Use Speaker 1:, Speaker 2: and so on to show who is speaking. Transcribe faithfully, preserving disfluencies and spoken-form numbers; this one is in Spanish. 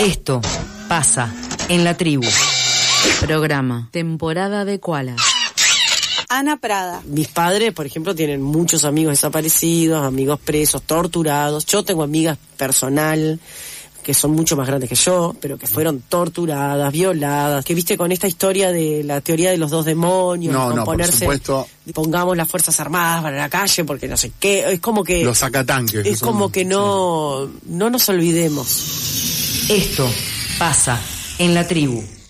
Speaker 1: Esto pasa en la tribu. Programa Temporada de Koala.
Speaker 2: Ana Prada.
Speaker 3: Mis padres, por ejemplo, tienen muchos amigos desaparecidos, amigos presos, torturados. Yo tengo amigas personal que son mucho más grandes que yo, pero que fueron torturadas, violadas, que viste con esta historia de la teoría de los dos demonios,
Speaker 4: no,
Speaker 3: con
Speaker 4: no,
Speaker 3: ponerse,
Speaker 4: por supuesto,
Speaker 3: pongamos las fuerzas armadas para la calle porque no sé qué, es como que
Speaker 4: los sacatanques,
Speaker 3: es como
Speaker 4: son,
Speaker 3: que no,
Speaker 4: sí.
Speaker 3: no nos olvidemos.
Speaker 1: Esto pasa en la tribu.